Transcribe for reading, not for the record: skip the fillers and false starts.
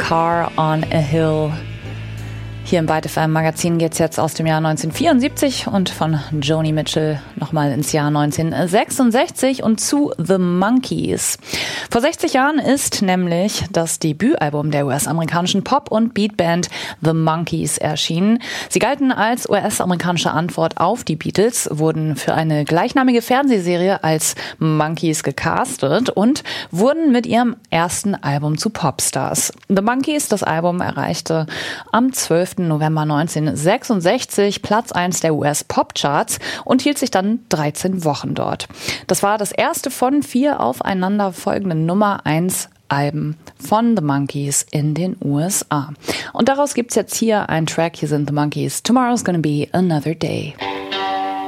Car on a Hill. Hier im Byte FM Magazin geht's jetzt aus dem Jahr 1974 und von Joni Mitchell nochmal ins Jahr 1966 und zu The Monkees. Vor 60 Jahren ist nämlich das Debütalbum der US-amerikanischen Pop- und Beatband The Monkees erschienen. Sie galten als US-amerikanische Antwort auf die Beatles, wurden für eine gleichnamige Fernsehserie als Monkees gecastet und wurden mit ihrem ersten Album zu Popstars. The Monkees, das Album, erreichte am 12. November 1966 Platz 1 der US-Pop-Charts und hielt sich dann 13 Wochen dort. Das war das erste von 4 aufeinanderfolgenden Nummer 1 Alben von The Monkees in den USA. Und daraus gibt's jetzt hier einen Track. Hier sind The Monkees. Tomorrow's Gonna Be Another Day.